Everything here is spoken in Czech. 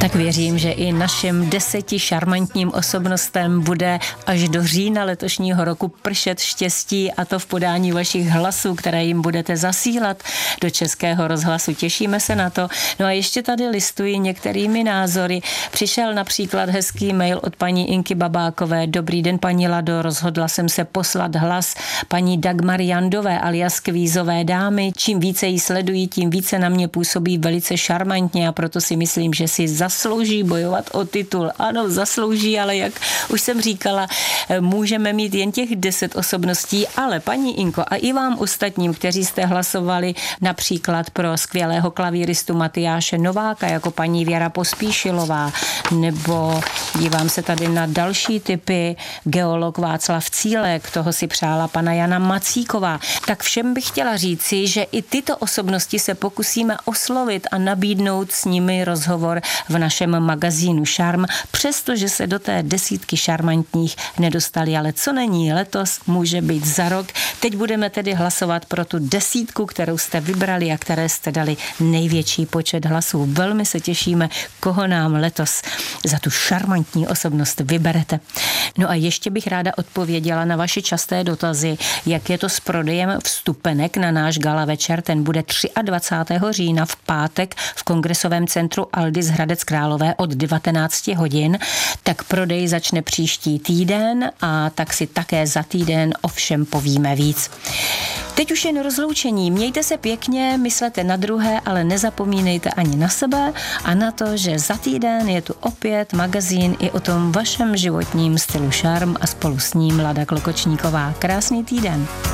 Tak věřím, že i našim 10 šarmantním osobnostem bude až do října letošního roku pršet štěstí, a to v podání vašich hlasů, které jim budete zasílat do Českého rozhlasu. Těšíme se na to. No a ještě tady listuji některými názory. Přišel například hezký mail od paní Inky Babákové. Dobrý den, paní Lado, rozhodla jsem se poslat hlas paní Dagmar Jandové alias Kvízové dámy. Čím více ji sledují, tím více na mě působí velice šarmantně a proto si myslím, že si zaslouží bojovat o titul. Ano, zaslouží, ale jak už jsem říkala, můžeme mít jen těch 10 osobností, ale paní Inko a i vám ostatním, kteří jste hlasovali například pro skvělého klavíristu Matyáše Nováka jako paní Věra Pospíšilová, nebo dívám se tady na další typy, geolog Václav Cílek, toho si přála pana Jana Macíková. Tak všem bych chtěla říci, že i tyto osobnosti se pokusíme oslovit a nabídnout s nimi rozhovor v našem magazínu Šarm, přestože se do té 10 šarmantních nedostali, ale co není letos, může být za rok. Teď budeme tedy hlasovat pro tu 10, kterou jste vybrali a které jste dali největší počet hlasů. Velmi se těšíme, koho nám letos za tu šarmantní osobnost vyberete. No a ještě bych ráda odpověděla na vaše časté dotazy, jak je to s prodejem vstupenek na náš gala večer. Ten bude 23. října v pátek v Kongresovém centru Aldis Hradec Králové od 19 hodin. Tak prodej začne příští týden a tak si také za týden o všem povíme víc. Teď už jen rozloučení. Mějte se pěkně, myslete na druhé, ale nezapomínejte ani na sebe a na to, že za týden je tu opět magazín i o tom vašem životním stylu Šarm a spolu s ním Lada Klokočníková. Krásný týden.